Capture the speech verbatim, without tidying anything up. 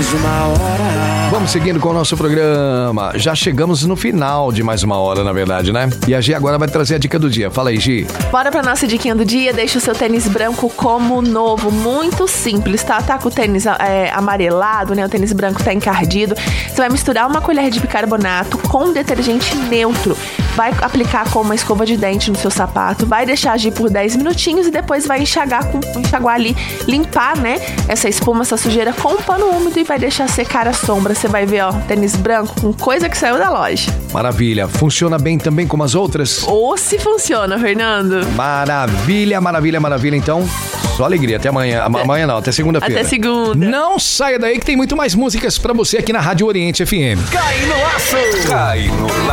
mais uma hora. Vamos seguindo com o nosso programa. Já chegamos no final de mais uma hora, na verdade, né? E a Gi agora vai trazer a dica do dia. Fala aí, Gi. Bora pra nossa diquinha do dia. Deixa o seu tênis branco como novo. Muito simples, tá? Tá com o tênis é, amarelado, né? O tênis branco tá encardido. Você vai misturar uma colher de bicarbonato com detergente neutro. Vai aplicar com uma escova de dente no seu sapato. Vai deixar agir por dez minutinhos e depois vai enxagar, com, enxaguar ali, limpar, né? Essa espuma, essa sujeira com um pano úmido e vai deixar secar a sombra. Você vai ver, ó, tênis branco com coisa que saiu da loja. Maravilha. Funciona bem também como as outras? Ou se funciona, Fernando. Maravilha, maravilha, maravilha. Então, só alegria. Até amanhã. Até... Amanhã não, até segunda-feira. Até segunda. Não saia daí que tem muito mais músicas pra você aqui na Rádio Oriente F M. Cai no laço! Cai no laço!